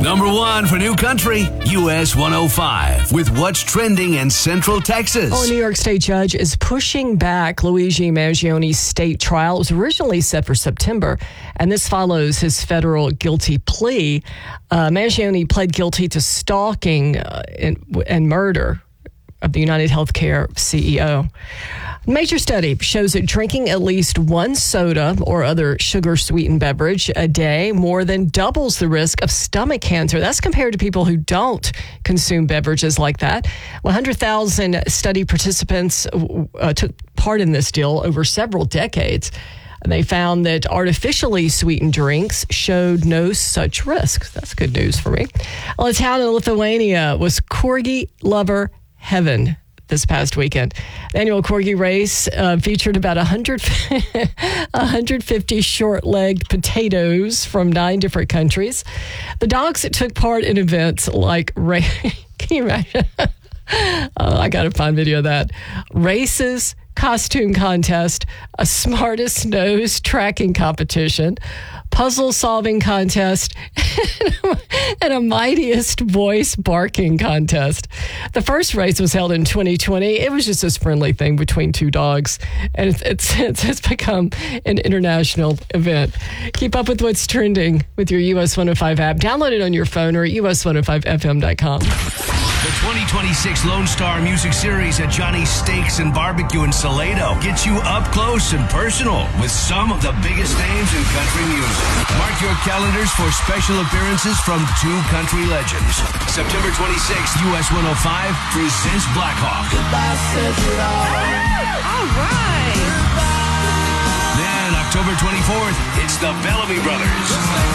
Number 1 for New Country, US 105, with what's trending in Central Texas. A New York State judge is pushing back Luigi Mangioni's state trial. It was originally set for September, and this follows his federal guilty plea. Mangioni pled guilty to stalking and murder of the United Healthcare CEO. Major study shows that drinking at least one soda or other sugar-sweetened beverage a day more than doubles the risk of stomach cancer. That's compared to people who don't consume beverages like that. 100,000 study participants took part in this deal over several decades. They found that artificially sweetened drinks showed no such risk. That's good news for me. Well, a town in Lithuania was Corgi Lover Heaven this past weekend. The annual Corgi race featured about 150 short-legged potatoes from 9 different countries. The dogs took part in events like can you imagine? I got to find video of that. Races, costume contest, a smartest nose tracking competition, puzzle solving contest, and a mightiest voice barking contest. The first race was held in 2020. It was just this friendly thing between 2 dogs, and it's become an international event. Keep up with what's trending with your US 105 app. Download it on your phone or at us105fm.com. The 2026 Lone Star Music Series at Johnny's Steaks and Barbecue in Salado gets you up close and personal with some of the biggest names in country music. Mark your calendars for special appearances from 2 country legends. September 26th, US 105 presents Blackhawk. All right. Then October 24th, it's the Bellamy Brothers.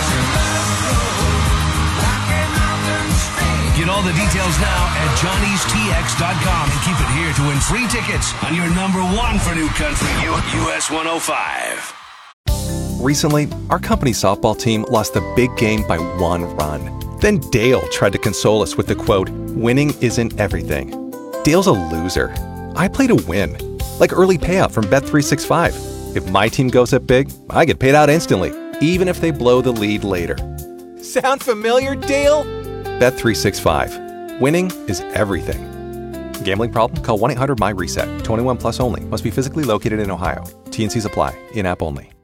Get all the details now at johnnystx.com and keep it here to win free tickets on your number 1 for New Country, US 105. Recently, our company softball team lost the big game by 1 run. Then Dale tried to console us with the quote, "Winning isn't everything." Dale's a loser. I play to win, like early payout from Bet365. If my team goes up big, I get paid out instantly, even if they blow the lead later. Sound familiar, Dale? Bet365. Winning is everything. Gambling problem? Call 1-800-MY-RESET. 21 plus only. Must be physically located in Ohio. T&Cs apply. In-app only.